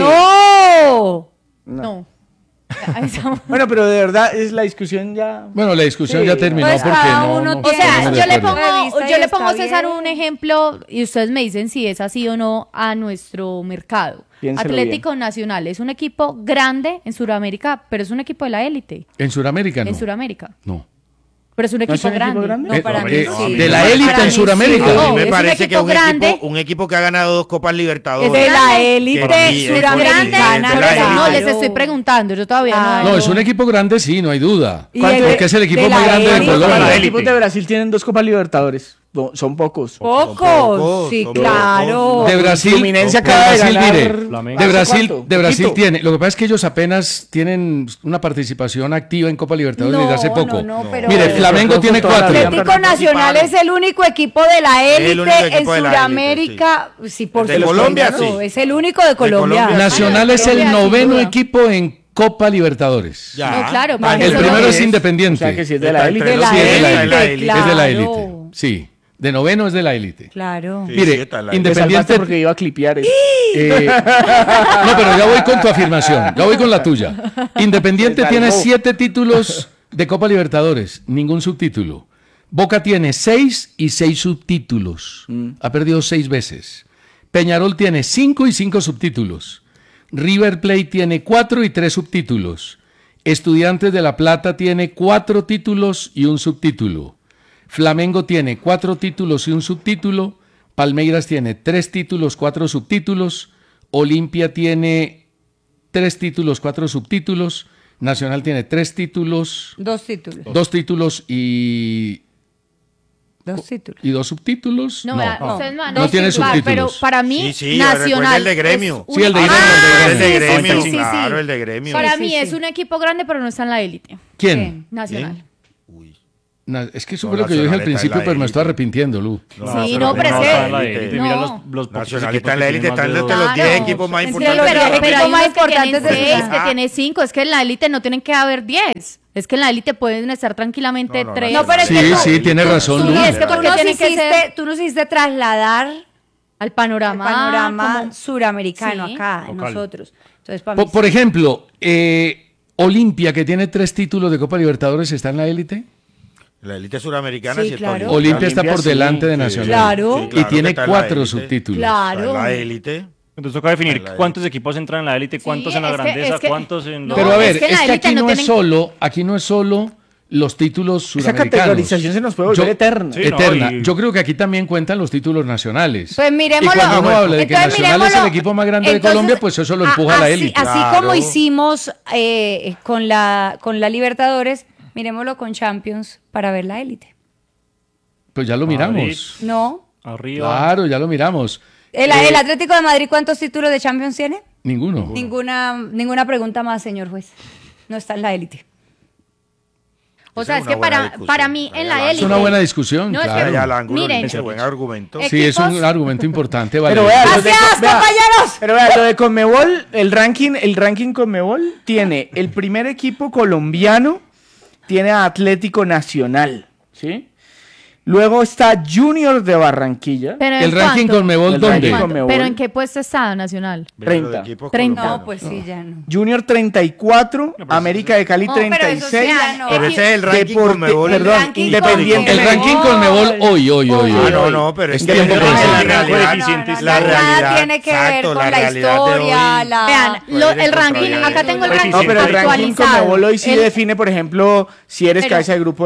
No. Bueno, pero de verdad es la discusión ya. Bueno, la discusión Sí, ya terminó pues porque cada no. uno no O sea, estamos de yo le acuerdo. pongo, De vista yo y le está pongo a César bien. un ejemplo y ustedes me dicen si es así o no a nuestro mercado. Piénselo Atlético Nacional es un equipo grande en Sudamérica, pero es un equipo de la élite. En Sudamérica no. En Sudamérica. No. Pero es un equipo es un equipo grande. grande? No, para mí sí. De la élite Para en mí Sudamérica. sí. A No, mí me es un parece que equipo grande. un equipo que ha ganado 2 Copas Libertadores. Es de la Que élite sí, es suramericana. de Por la eso no, élite. les estoy preguntando, yo todavía No, es un equipo grande, sí, no hay duda. Y Porque es el equipo de más la grande de élite. Colombia. Los élite. equipos de Brasil tienen 2 Copas Libertadores. No, son pocos. Pocos, sí, son claro. De Brasil, Fluminense de acaba de Brasil, ganar. mire, Flamengo. de Brasil, ¿Cuánto? de Brasil Poquito. tiene. Lo que pasa es que ellos apenas tienen una participación activa en Copa Libertadores desde hace poco. No, pero Mire, Flamengo tiene toda la 4. vida. Atlético Nacional es el único equipo de la Es el élite único en equipo de la Sudamérica. Sí, por De supuesto. Colombia, sí. Es el único de Colombia. Colombia. Nacional es el Colombia, sin 9º duda. equipo en Copa Libertadores. Ya. No, claro, Vale. para El eso primero no es Independiente. O sea que si es de la élite. De la Sí, es de la élite, élite. Es de la élite. claro. Sí, de 9º es de la élite. Claro. Sí, Mire, sí, está en la Te Independiente. salvaste porque iba a clipear eso. No, pero ya voy con tu afirmación, ya voy con la tuya. Independiente Se tiene salvó. 7 títulos de Copa Libertadores, ningún subtítulo. Boca tiene 6 y 6 subtítulos. Ha perdido 6 veces. Peñarol tiene 5 y 5 subtítulos. River Plate tiene 4 y 3 subtítulos. Estudiantes de La Plata tiene 4 títulos y un subtítulo. Flamengo tiene 4 títulos y un subtítulo. Palmeiras tiene 3 títulos, 4 subtítulos. Olimpia tiene 3 títulos, 4 subtítulos. Nacional tiene 3 títulos, 2 títulos. 2 títulos y 2 títulos. 2 subtítulos. No, ustedes no, no tiene subtítulos. Pero para mí, Sí, recuerda Nacional. el de Gremio. es Sí, el de un- Gremio, Ah, el de sí, Gremio, sí, sí, sí. claro, el de Gremio. Para Sí, mí sí, es sí. un equipo grande, pero no está en la élite. ¿Quién? Nacional. Es que eso fue lo que yo dije al principio, pero me estoy arrepintiendo, Lu. Sí, no, pero es que... Mira los Nacional está en la élite, están entre los 10 equipos más importantes. Pero hay más unos que importantes tienen de 6, que tiene 5. Es que en la élite no tienen que haber 10. Es que en la élite pueden estar tranquilamente 3. No, pero es que sí, tiene razón, Lu. Es que porque tienen que ser... Tú nos hiciste trasladar al panorama suramericano Sí. acá, en Local. nosotros. Entonces, para mí Por ejemplo, Olimpia, que tiene 3 títulos de Copa Libertadores, ¿está en la élite? La élite suramericana Sí, sí, claro. está Olimpia está por sí. delante de Nacional. Claro. Sí, Y claro tiene que está en la 4 élite. subtítulos. Claro. Está en la élite. Entonces toca definir cuántos equipos entran en la élite, cuántos en la es que- grandeza, es que- cuántos en... No, Pero a ver, es que en es la que élite aquí no no es tienen- solo, los títulos Esa suramericanos. categorización se nos puede volver eterna. Sí, Eterna. no, y- Yo creo que aquí también cuentan los títulos nacionales. Pues miremoslo. Y cuando uno habla de que Entonces, Nacional es el miremoslo. equipo más grande de Entonces, Colombia, pues eso lo empuja a la élite. Así Claro. como hicimos con la Libertadores, miremoslo con Champions para ver la élite. Pues ya lo miramos. No. Arriba. Claro, ya lo miramos. ¿El Atlético de Madrid cuántos títulos de Champions tiene? Ninguno. Ninguna pregunta más, señor juez. No está en la élite. O sea, Esa es es que una buena para discusión. mí en Vaya, la Es élite... una buena discusión, No, es que- claro. Vaya al ángulo, Miren. dice, buen argumento. Sí, es un equipos- argumento importante, vale. Pero vea, ¡Gracias, compañeros! Pero vea, lo de Conmebol, el ranking Conmebol tiene el primer equipo colombiano, tiene a Atlético Nacional, ¿sí? Luego está Junior de Barranquilla. Pero ¿en ¿El ranking cuánto? Conmebol El dónde? ranking ¿Cuánto? Conmebol. ¿Pero en qué puesto está Nacional? 30. 30. No, pues sí, ya no. Junior 34, América de Cali No, pero eso 36. ya no. Pero ese es el ranking Conmebol. Perdón, ranking Independiente. El ranking Conmebol hoy. Ah, no, pero es que tiempo la presente. realidad, No, la nada realidad, tiene que ver exacto, con la la realidad de historia, hoy. Vean, Puede el ranking, contrariar acá eso. tengo el Pues ranking No, pero el ranking actualizado. Conmebol hoy sí El- define, por ejemplo, si eres Pero- cabeza de grupo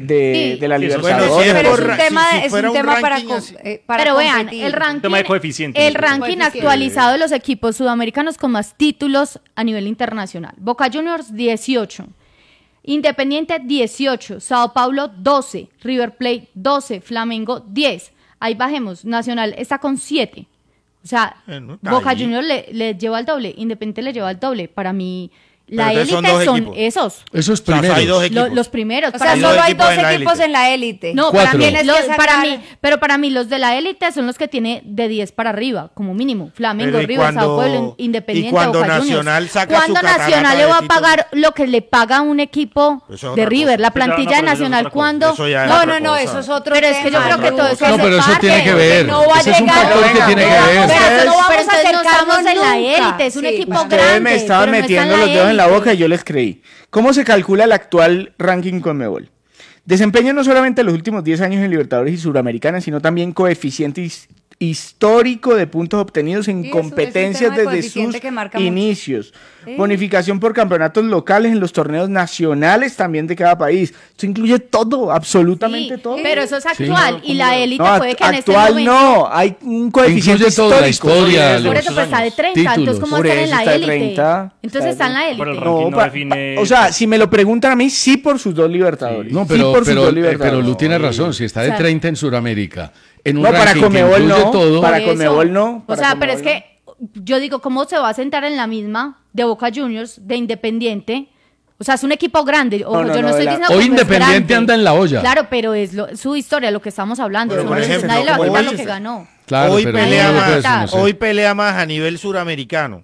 de la Sí, eso Libertadores. bueno, sí, Pero es por un ra- tema, si es fuera un un tema para, ranking así. para Pero vean, competir. el ranking, tema de coeficientes. el ranking Coeficientes. actualizado de los equipos sudamericanos con más títulos a nivel internacional. Boca Juniors 18, Independiente 18, Sao Paulo 12, River Plate 12, Flamengo 10. Ahí bajemos, Nacional está con 7. O sea, Bueno, Boca ahí. Juniors le lleva el doble, Independiente le lleva el doble. Para mí, la Pero entonces élite son dos son equipos. esos. Esos O sea, hay primeros. dos equipos. Los primeros. O sea, Hay solo dos hay equipos dos en la equipos élite. en la élite. No, Cuatro. para mí, Tienes que sacar- pero para mí los de la élite son los que tiene de 10 para arriba, como mínimo. Flamengo, Pero ¿y River, Sao cuando- Paulo, Independiente, y cuando Boca Juniors. Nacional saca ¿Cuándo su catarata Nacional le de va a títulos? pagar lo que le paga a un equipo Eso es de otra River? cosa. La Eso ya plantilla no, de pero eso es Nacional, otra cosa. ¿cuándo? Eso ya es No, otra no, cosa. eso es otro Pero es que yo tema, creo que todo eso No, hace pero eso parte. tiene que ver. No va a Ese es un llegar. factor que Venga, tiene que venga, ver. Pero eso no vamos Pero a entonces no acercarnos estamos en la nunca. élite, es un Sí. equipo Ustedes grande. me estaban pero no está en metiendo la los dedos en la élite. boca y yo les creí. ¿Cómo se calcula el actual ranking Conmebol? Desempeño no solamente en los últimos 10 años en Libertadores y Suramericanas, sino también coeficiente histórico de puntos obtenidos en Sí, es un competencias tema de desde coeficiente sus que marca mucho. inicios. Sí. Bonificación por campeonatos locales en los torneos nacionales también de cada país. Esto incluye todo, absolutamente Sí, todo. pero eso es actual y la élite No, puede que en este actual momento... no, hay un coeficiente Incluye toda la histórico. historia, Por los eso pues está de 30, títulos. entonces ¿cómo Por están en eso la está de élite? 30, Entonces está en la Pero el élite. ranking No, no define... o sea, si me lo preguntan a mí, sí por sus dos Libertadores. No, Sí pero, por sus pero, dos pero Libertadores. Lu tiene razón. Si está de O sea, 30 en Sudamérica, en un No, para ranking que Conmebol incluye no, todo, para Por eso. Conmebol no. O para sea, pero es Conmebol que yo digo, ¿cómo se va a sentar en la misma de Boca Juniors, de Independiente? O sea, es un equipo grande. Ojo, No, yo no de estoy la- diciendo Hoy que no es Independiente grande. anda en la olla. Claro, pero es su historia, lo que estamos hablando. Pero, Eso por no- ejemplo, nadie le va a como quitar hoy- lo que ganó. Claro, hoy pero pelea no lo más, puedes conocer. hoy pelea más a nivel suramericano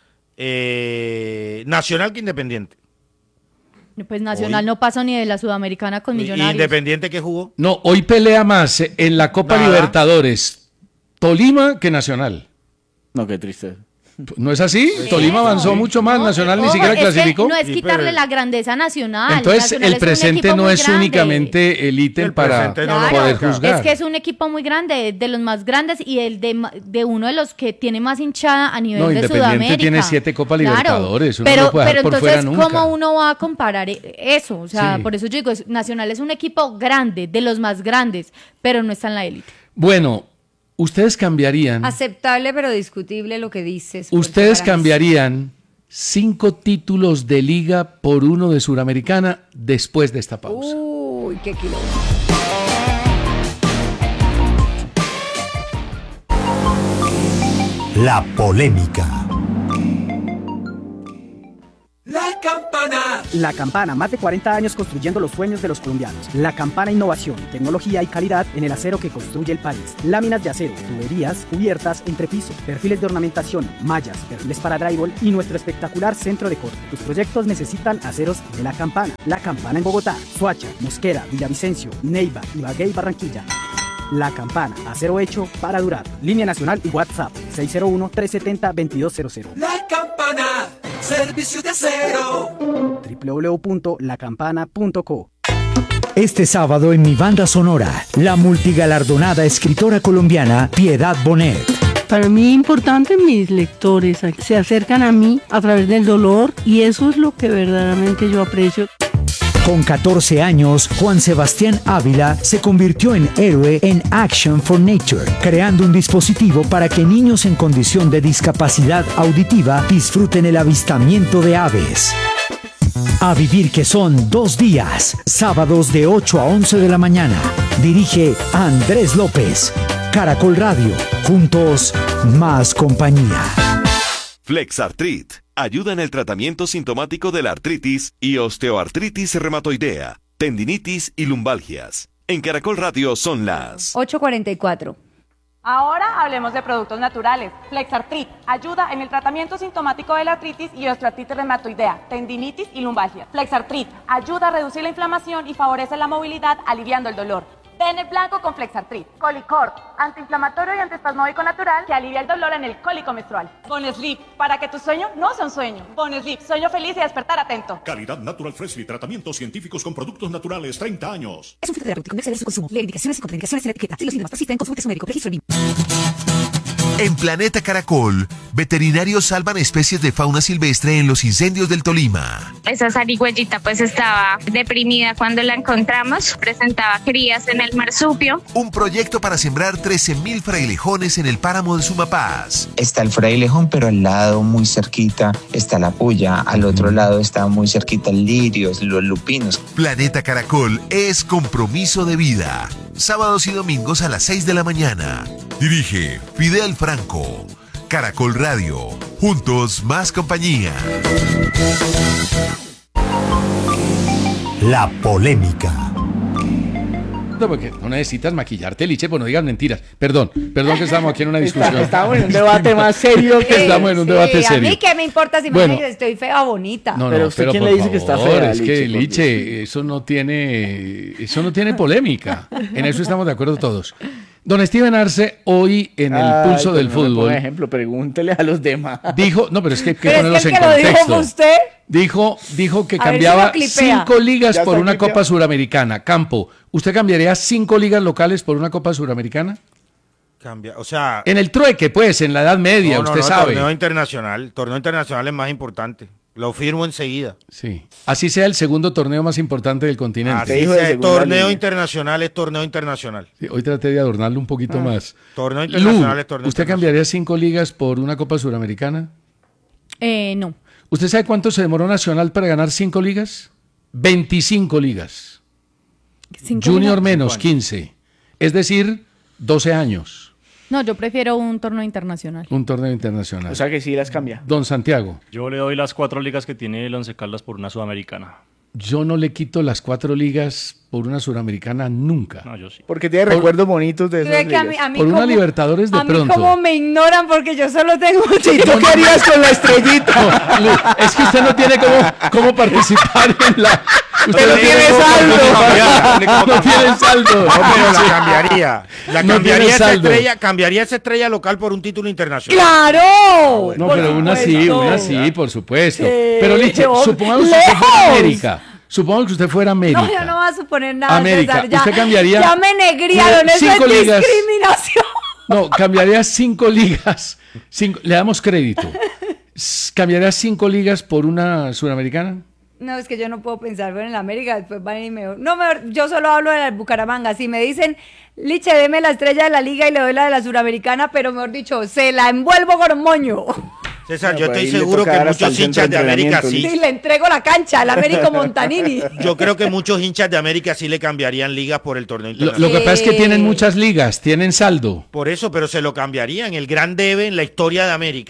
Nacional que Independiente. Pues Nacional no pasó ni de la Sudamericana con ¿Y Millonarios. Independiente que jugó? No, hoy pelea más en la Copa Nada. Libertadores Tolima que Nacional. No, qué triste. ¿No es así? Tolima avanzó mucho más, Nacional ni Ojo, siquiera es que clasificó. no es Sí, quitarle pero- la grandeza a Nacional. Entonces Nacional el es un presente equipo no muy es grande. únicamente el ítem El para presente no lo poder marca. juzgar. Es que es un equipo muy grande, de los más grandes y el de uno de los que tiene más hinchada a nivel No, de Independiente Sudamérica. tiene 7 Copa Claro, Libertadores, uno no pero, puede dejar pero por entonces, fuera nunca. ¿cómo uno va a comparar eso? O sea, Sí. por eso yo digo, Nacional es un equipo grande, de los más grandes, pero no está en la élite. Bueno, ustedes cambiarían, Aceptable pero discutible lo que dices. ustedes porque para mí- cambiarían 5 títulos de liga por uno de Suramericana después de esta pausa. Uy, qué kilo. La polémica. La campana, La Campana, más de 40 años construyendo los sueños de los colombianos. La Campana, innovación, tecnología y calidad en el acero que construye el país. Láminas de acero, tuberías, cubiertas, entrepiso, perfiles de ornamentación, mallas, perfiles para drywall y nuestro espectacular centro de corte. Tus proyectos necesitan aceros de La Campana. La Campana en Bogotá, Soacha, Mosquera, Villavicencio, Neiva, Ibagué y Barranquilla. La Campana, acero hecho para durar. Línea nacional y WhatsApp 601-370-2200. La Campana, servicio de acero. www.lacampana.co. Este sábado en mi banda sonora, la multigalardonada escritora colombiana Piedad Bonet. Para mí es importante, mis lectores se acercan a mí a través del dolor y eso es lo que verdaderamente yo aprecio. Con 14 años, Juan Sebastián Ávila se convirtió en héroe en Action for Nature, creando un dispositivo para que niños en condición de discapacidad auditiva disfruten el avistamiento de aves. A vivir, que son 2 días, sábados de 8 a 11 de la mañana. Dirige Andrés López. Caracol Radio, juntos, más compañía. Flexartrit ayuda en el tratamiento sintomático de la artritis y osteoartritis reumatoidea, tendinitis y lumbalgias. En Caracol Radio son las 8:44. Ahora hablemos de productos naturales. Flexartrit ayuda en el tratamiento sintomático de la artritis y osteoartritis reumatoidea, tendinitis y lumbalgia. Flexartrit ayuda a reducir la inflamación y favorece la movilidad, aliviando el dolor. Den el blanco con Flexartrit. Colicort, antiinflamatorio y antiespasmódico natural que alivia el dolor en el cólico menstrual. Bonesleep, para que tu sueño no sea un sueño. Bonesleep, sueño feliz y despertar atento. Calidad Natural Freshly, tratamientos científicos con productos naturales, 30 años. Es un fitoterapéutico, no exceder su consumo. Lee indicaciones y contraindicaciones en la etiqueta. Si los síntomas persisten, consulte a su médico. Registro NIM. En Planeta Caracol, veterinarios salvan especies de fauna silvestre en los incendios del Tolima. Esa zarigüeyita pues estaba deprimida cuando la encontramos, presentaba crías en el marsupio. Un proyecto para sembrar 13.000 frailejones en el páramo de Sumapaz. Está el frailejón, pero al lado, muy cerquita, está la puya. Al otro lado está muy cerquita el lirios, los lupinos. Planeta Caracol es compromiso de vida. Sábados y domingos a las 6 de la mañana. Dirige Fidel Franco. Caracol Radio. Juntos, más compañía. La polémica. No, porque no necesitas maquillarte, Liche, pues no digas mentiras. Perdón que estamos aquí en una discusión. Estamos en un debate más serio. Estamos en un debate serio. A mí qué me importa si me dicen que estoy fea o bonita. No, pero usted, ¿quién le dice que está fea? Es que, Liche, eso no tiene polémica. En eso estamos de acuerdo todos. Don Steven Arce, hoy en el Pulso del Fútbol. Por ejemplo, pregúntele a los demás. Dijo, no, pero es que hay que pero ponerlos es que en lo contexto. dijo usted. Dijo que A ver cambiaba si lo clipea. 5 ligas Ya por está una clipeado. Copa Suramericana. Campo, ¿usted cambiaría 5 ligas locales por una Copa Suramericana? Cambia, o sea... En el trueque, pues, en la Edad Media, usted sabe. Torneo internacional es más importante. Lo firmo enseguida. Sí. Así sea el segundo torneo más importante del continente. Así sea, torneo internacional es torneo internacional. Sí, hoy traté de adornarlo un poquito más. Torneo internacional es torneo ¿Usted internacional. cambiaría 5 ligas por una Copa Suramericana? No. ¿Usted sabe cuánto se demoró Nacional para ganar 5 ligas? 25 ligas. Junior menos 15. Es decir, 12 años. No, yo prefiero un torneo internacional. Un torneo internacional. O sea que sí las cambia. Don Santiago. Yo le doy las 4 ligas que tiene el Once Caldas por una sudamericana. Yo no le quito las 4 ligas por una suramericana nunca. No, yo sí. Porque tiene recuerdos bonitos de esas ¿Cree que ligas. a mí Por una como- Libertadores de a mí pronto. como me ignoran porque yo solo tengo... ¿Y tú qué harías con la estrellita? No, es que usted no tiene cómo participar en la... Usted Pero no tiene cómo saldo. cambiar, no tiene saldo. No, pero la cambiaría. No tiene saldo. Cambiaría esa estrella local por un título internacional. ¡Claro! No, Por pero una supuesto. sí, por supuesto. Sí, Pero Liche, yo- supongamos que usted fuera ¡Lejos! América. Supongamos que usted fuera América. No, yo no voy a suponer nada, América, César. Ya, ¿usted cambiaría ya me negriaron, eso 5 es ligas? discriminación. No, cambiaría 5 ligas. Le damos crédito. ¿Cambiaría 5 ligas por una suramericana? No, es que yo no puedo pensar bueno, en la América, después van a ir mejor. No, mejor, yo solo hablo de la Bucaramanga. Si me dicen, Liche, deme la estrella de la liga y le doy la de la suramericana, pero mejor dicho, se la envuelvo con moño. César, No, yo pues estoy ahí le seguro toca que dar hasta muchos el hinchas de centro de América entrenamiento, sí. Y le entrego la cancha al Américo Montanini. Yo creo que muchos hinchas de América sí le cambiarían ligas por el torneo Lo internacional. que pasa es que tienen muchas ligas, tienen saldo. Por eso, pero se lo cambiarían. El gran debe en la historia de América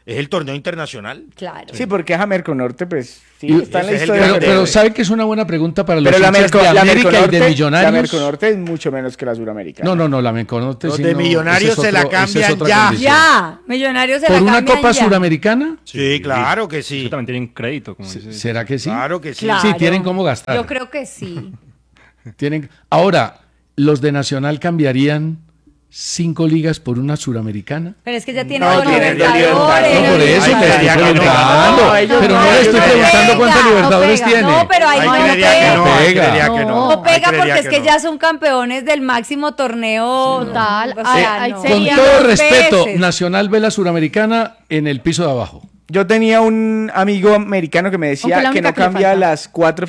es el torneo internacional. Claro. Sí, porque es Amerconorte, pues sí, Y- está en la ese es el historia. grande. Pero ¿sabe que es una buena pregunta para los Pero la hinchas de la América y de Amerconorte, la Millonarios? Amerconorte es mucho menos que la Suramericana. No, la Amerconorte Los sí de no, Millonarios ese es se la otro- esa es cambian otra ya. condición. Ya, Millonarios se ¿Por la una cambian Copa ya. Suramericana? Sí, claro que sí. Ellos también tienen crédito. Como dice. ¿Será que sí? Claro que sí. Claro. Sí, tienen cómo gastar. Yo creo que sí. Tienen... Ahora, ¿los de Nacional cambiarían 5 ligas por una Suramericana? Pero es que ya tiene No, los tienen Libertadores. No, por eso Ay, le creería estoy que no. preguntando. No, ellos Pero no no, le estoy ellos no. preguntando Pega, cuántos no Libertadores pega. tiene. No, pero ahí Ay, no creería que pega. no, ay, creería que no. No pega Ay, creería porque es que no. ya son campeones del máximo torneo. Total. O sea, Ahí no. Con sería todo dos respeto, veces. Nacional ve la Suramericana en el piso de abajo. Yo tenía un amigo americano que me Aunque decía la que única no que le cambia falta. las 4